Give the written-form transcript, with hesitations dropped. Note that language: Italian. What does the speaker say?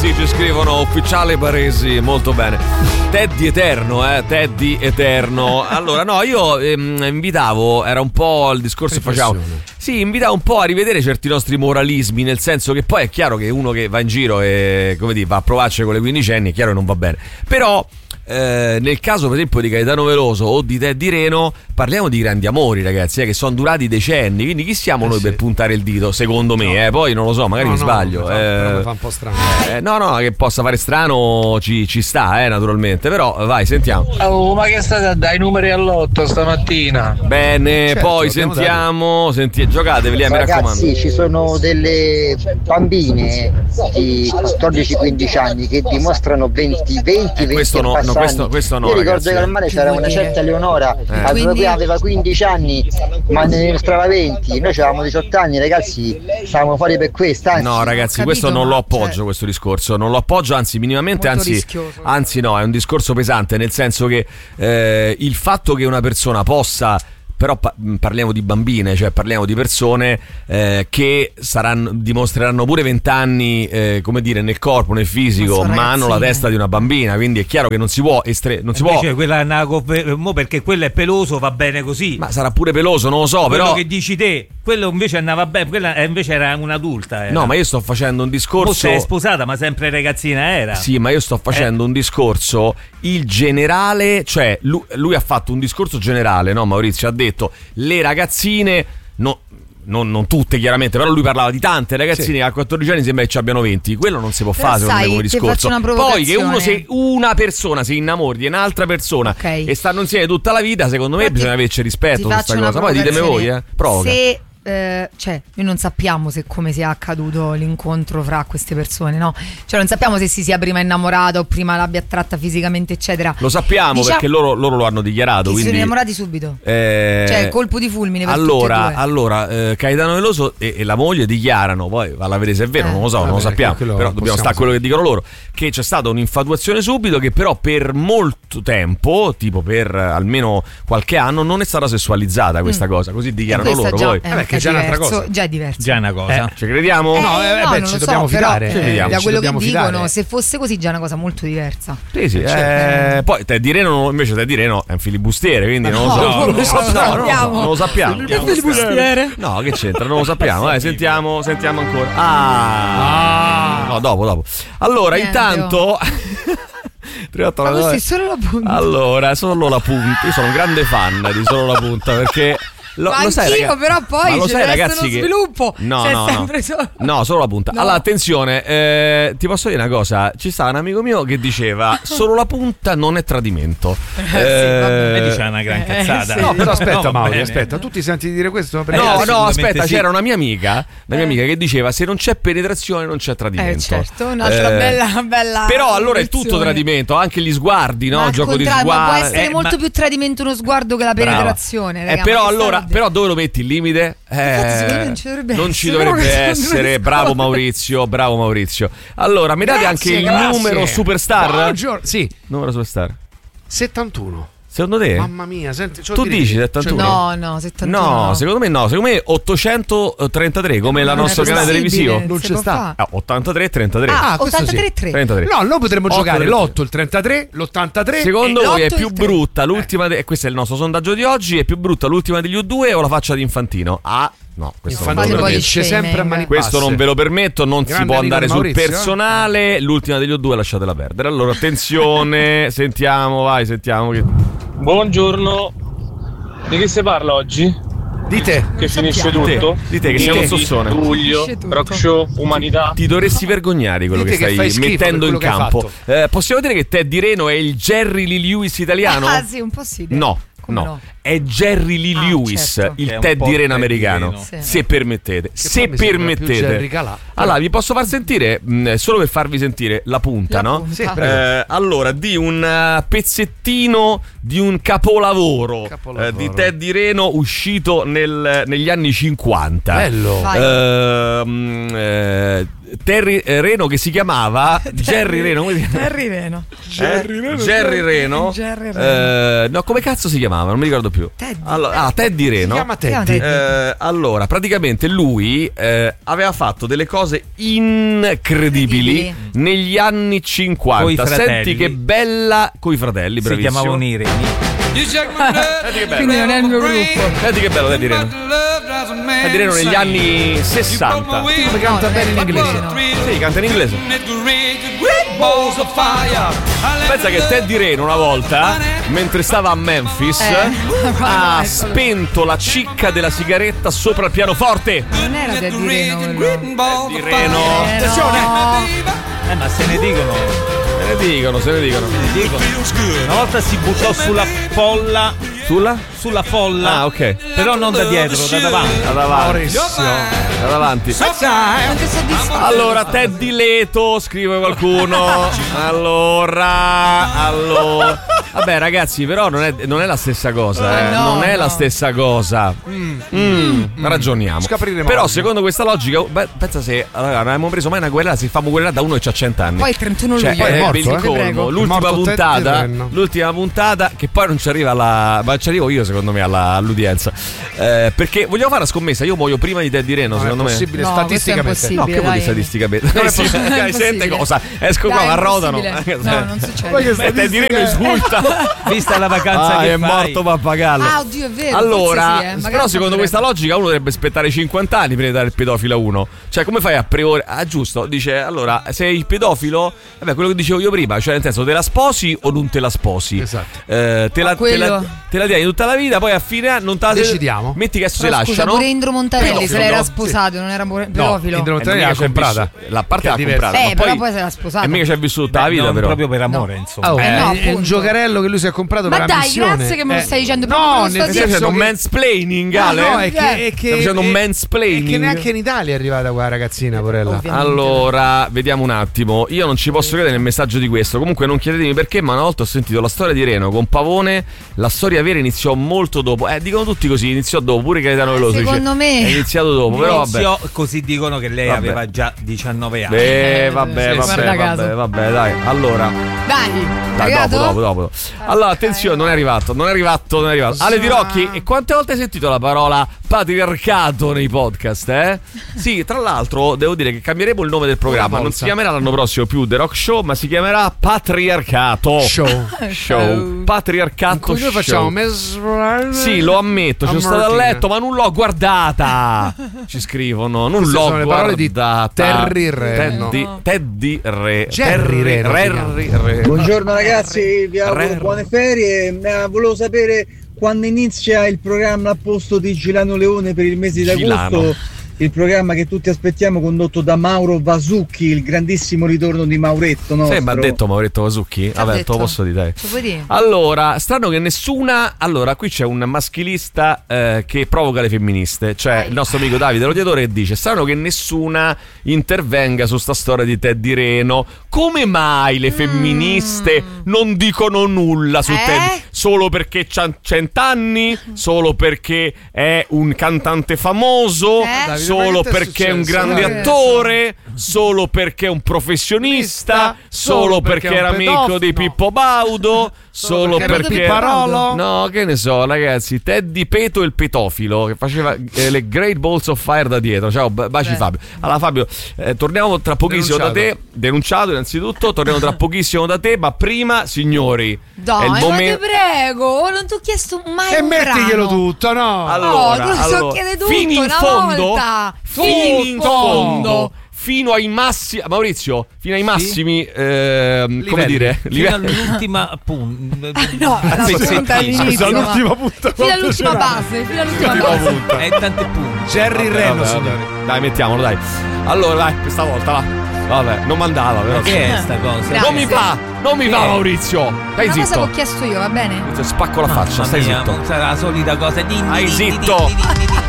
Baresi, ci scrivono ufficiale Baresi, molto bene. Teddy Eterno, Teddy Eterno. Allora, no, io invitavo, era un po' il discorso che facciamo. Sì, invitavo un po' a rivedere certi nostri moralismi, nel senso che poi è chiaro che uno che va in giro e, come dire, va a provarci con le quindicenni, è chiaro che non va bene. Però nel caso per esempio di Gaetano Veloso o di Teddy Reno parliamo di grandi amori, ragazzi, che sono durati decenni, quindi chi siamo noi per puntare il dito, secondo me, poi non lo so, magari mi sbaglio, mi fa un po' strano. No, che possa fare strano ci sta, naturalmente, però vai, sentiamo. Oh, ma che state a dare i numeri all'otto stamattina? Bene, certo, poi sentiamo, giocatevi, mi raccomando. Ragazzi, ci sono delle bambine di 14-15 anni che dimostrano 20 questo no, questo no. Io ricordo ragazzi, che al mare c'era una certa Leonora, aveva 15 anni, ma ne dimostrava 20. Noi avevamo 18 anni, ragazzi, stavamo fuori per questo. No, ragazzi, questo non lo appoggio, questo discorso. Non lo appoggio, anzi, minimamente, anzi no, è un discorso pesante, nel senso che il fatto che una persona possa, però parliamo di bambine, cioè parliamo di persone che dimostreranno pure 20 anni, come dire, nel corpo, nel fisico, ma hanno la testa di una bambina, quindi è chiaro che non si può quella perché quello è peloso, va bene così. Ma sarà pure peloso, non lo so, quello però che dici te, quello invece andava bene, quella invece era un'adulta. No, ma io sto facendo un discorso. Sei sposata, ma sempre ragazzina era. Sì, ma io sto facendo un discorso, il generale, cioè lui ha fatto un discorso generale, no, Maurizio ha detto le ragazzine, non tutte chiaramente, però lui parlava di tante ragazzine che a 14 anni sembra che ci abbiano 20. Quello non si può fare, secondo me, come discorso. Poi che una persona si innamori di un'altra persona e stanno insieme tutta la vita, secondo me bisogna averci rispetto su questa cosa. Poi ditemi voi, provoca. Cioè, noi non sappiamo come sia accaduto l'incontro fra queste persone, no? Cioè, non sappiamo se si sia prima innamorata o prima l'abbia attratta fisicamente, eccetera. Lo sappiamo perché loro lo hanno dichiarato. Quindi si sono innamorati subito. Cioè, colpo di fulmine per allora, Gaetano Veloso e la moglie dichiarano, poi va a vedere se è vero, non lo so, non lo sappiamo. Però dobbiamo stare a quello che dicono loro. Che c'è stata un'infatuazione subito, che però per molto tempo, tipo per almeno qualche anno, non è stata sessualizzata questa cosa. Così dichiarano loro. Poi che è già un'altra cosa. Già è diverso. Già è una cosa. Ci crediamo? No, ci dobbiamo fidare. Da quello che dicono, se fosse così, già è una cosa molto diversa. Sì. Poi Teddy Reno è un filibustiere, quindi non lo so. Non lo sappiamo. Che filibustiere? No, che c'entra? Non lo sappiamo. Sentiamo ancora. No, dopo. Allora, intanto. Solo la punta. Allora, solo la punta. Io sono un grande fan di Solo la punta, perché lo sai, ragazzi, però poi lo sai, ragazzi, uno sviluppo. No, solo la punta. Allora, attenzione, ti posso dire una cosa? Ci stava un amico mio che diceva solo la punta non è tradimento. Diceva una gran cazzata. No, però aspetta, Mauri, aspetta, tu ti senti dire questo? No, aspetta, c'era una mia amica che diceva se non c'è penetrazione non c'è tradimento. Certo, un'altra bella. Però allora è tutto tradimento, anche gli sguardi, no? Gioco di sguardi. Ma può essere molto più tradimento uno sguardo che la penetrazione, raga, però dove lo metti il limite? Non ci dovrebbe essere. Bravo Maurizio. Allora, mi date anche il numero superstar? Buongiorno. Sì. Numero superstar 71. Secondo te? Mamma mia, senti, tu dici 71? No, 71. No, secondo me no. Secondo me 833, come il nostro canale televisivo. Non c'è sta. 83 33. 83 33. No, noi potremmo giocare l'8, il 33, l'83. Secondo voi è più brutta l'ultima questo è il nostro sondaggio di oggi, è più brutta l'ultima degli U2 o la faccia di Infantino? No, questo non ve lo permetto. Sempre a mani questo non ve lo permetto, non grande si può andare sul Maurizio, personale. L'ultima degli O2 lasciatela perdere. Allora attenzione, sentiamo. Buongiorno. Di che si parla oggi? Di te. Che finisce tutto? Di te che siamo un sossone. Luglio, rock show, umanità. Ti dovresti vergognare di quello che stai mettendo in campo. Possiamo dire che Teddy Reno è il Jerry Lee Lewis italiano? Sì, un po' sì. No. È Jerry Lee Lewis, certo. il Teddy Reno americano. Sì. Se permettete. Allora, vi posso far sentire, solo per farvi sentire la punta, no? Sì, allora, di un pezzettino di un capolavoro. Di Teddy Reno uscito negli anni 50. Bello. Terry Reno, che si chiamava Jerry Reno. Terry Reno. Jerry Reno. No, come cazzo si chiamava? Non mi ricordo più. Teddy. Allora, Teddy Reno. Si chiama Teddy. Allora, praticamente lui aveva fatto delle cose incredibili negli anni 50. Coi fratelli. Senti che bella, coi fratelli, Si bravissimo. chiamavano i Reni. Quindi non è il mio gruppo. Senti che bello Teddy Reno. Teddy Reno negli anni 60. Come canta bene in inglese. Sì, canta in inglese. Pensa che Teddy Reno una volta, mentre stava a Memphis, ha spento la cicca della sigaretta sopra il pianoforte. Non era Teddy Reno quello. Teddy Reno. Attenzione. Ma se ne dicono. Se ne dicono. Una volta si buttò sulla folla. Sulla folla. Ah, ok. Però non da dietro, da davanti. Da davanti. Non ti soddisfa. Allora, Teddy Leto, scrive qualcuno. Allora. Vabbè, ragazzi, però non è la stessa cosa. No, non è no. la stessa cosa. Ragioniamo. Scopriremo. Però, secondo questa logica, pensa se allora, non abbiamo preso mai una guerra, si fa guerra da uno che ha 100 anni. Poi il 31 luglio. poi è è morto, il eh? colmo. Prego. L'ultima È morto puntata, Teddy che poi non ci arriva ma ci arrivo io, secondo me, all'udienza. Perché vogliamo fare una scommessa? Io muoio prima di Teddy Reno, secondo me. possibile, No, statisticamente. questo è No, che vuol dire dai. statisticamente? Non è Sì, possibile. dai, sente cosa? Esco qua, Dai, mi è arrotano. impossibile. No, non succede. Poi che Beh, Teddy Reno insulta. Vista la vacanza che È fai. morto pappagallo. Ah, oddio, è vero. Allora, forse sì, magari però secondo potrebbe. questa logica uno dovrebbe aspettare 50 anni prima di dare il pedofilo a uno. Cioè, come fai a priori? Ah, giusto, dice, allora, sei il pedofilo? Vabbè, quello che dicevo io prima, cioè nel senso, te la sposi o non te la sposi? Esatto. Te la tieni tutta la vita, poi a fine anno non te la Decidiamo. Metti che adesso si Però scusa, lasciano. pure Indro Montanelli se Pedofilo, l'era no? sposato, non era pedofilo. Indro E Montanelli mica l'ha c'è comprata. La parte Che è l'ha diverso. comprata. ma però poi se l'ha sposato. E mica ci ha vissuto tutta la vita, non però. proprio per amore, insomma. Oh, no, è un appunto. giocarello che lui si è comprato Ma per dai, ammissione. grazie che me lo stai dicendo, No, proprio nel me lo Stai stai facendo un che- mansplaining, Ah, Ale? no, è che Sta facendo un è mansplaining. che neanche in Italia è arrivata qua ragazzina, porella. Ovviamente. Allora, vediamo un attimo. Io non ci posso credere nel messaggio di questo. Comunque non chiedetemi perché, ma una volta ho sentito la storia di Reno con Pavone. La storia vera iniziò molto dopo. Dicono tutti così, iniziò dopo. Pure Gaetano Veloso dice, secondo me- è iniziato dopo, però vabbè. Iniziò, così dicono che lei Vabbè. aveva già 19 anni. Vabbè, guarda caso. vabbè, dai. Allora, Dai, dopo. Allora, attenzione, non è arrivato. Ale Di Rocchi, e quante volte hai sentito la parola patriarcato nei podcast, eh? Sì, tra l'altro devo dire che cambieremo il nome del programma. Non si chiamerà l'anno prossimo più The Rock Show, ma si chiamerà Patriarcato Show. Patriarcato In cui noi Show. facciamo Sì, lo ammetto, ci sono stato a letto, ma non l'ho guardata. Ci scrivono, non Queste l'ho sono le parole di guardata. Terry Reno. Teddy Re. Jerry Reno si Terry Re. Buongiorno ragazzi, vi auguro Re- buone ferie. Volevo sapere quando inizia il programma a posto di Gilano Leone per il mese di Gilano. agosto, il programma che tutti aspettiamo, condotto da Mauro Vasucchi, il grandissimo ritorno di Mauretto nostro. Sì, ma ha detto Mauretto Vasucchi? ha Vabbè, te detto? lo posso dire. Ci puoi dire? Allora, strano che nessuna. Allora, qui c'è un maschilista che provoca le femministe. Cioè, il nostro amico Davide Rodiatore che dice: strano che nessuna intervenga su sta storia di Teddy Reno. Come mai le femministe non dicono nulla su Teddy? Solo perché c'ha 100 anni? Solo perché è un cantante famoso? Davide, Solo ma che perché è un successo? grande Davide. attore? Solo perché è un professionista? Solo perché era amico di Pippo Baudo? Solo perché era perché amico di Parolo? No, che ne so, ragazzi. Teddy Peto il petofilo che faceva le Great Balls of Fire da dietro. Ciao, baci Fabio. Allora Fabio, torniamo tra pochissimo da te. Denunciato innanzitutto. Torniamo tra pochissimo da te. Ma prima, signori, Dai, è il ma ti momento. prego, non ti ho chiesto mai E un mettiglielo brano. tutto, no? Allora, te lo so chiedere tutto fino in una fondo, volta. fino in fondo, fino ai massimi, Maurizio, fino ai massimi, come dire, Fino all'ultima punta. No, la Pezzettino. punta all'inizio. all'ultima punta. Fino all'ultima base, fino all'ultima base. È tante punte. Jerry Reno, Vabbè, signori. vabbè. Dai, mettiamolo, dai. Allora, dai, questa volta va. Vabbè, non mandava, però. Che è sta cosa? Grazie. Non mi va, Maurizio. Stai Una cosa che zitto. ho chiesto io, va bene? Spacco la faccia, Mamma stai mia, zitto. sarà la solita cosa. Stai zitto.